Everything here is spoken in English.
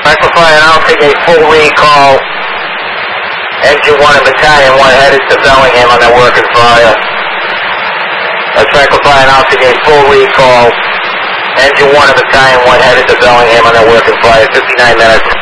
Franklin Fire announcing a full recall. Engine 1 and Battalion 1 headed to Bellingham on their working fire. Franklin Fire announcing a full recall. Engine 1 and Battalion 1 headed to Bellingham on their working fire. 59 minutes.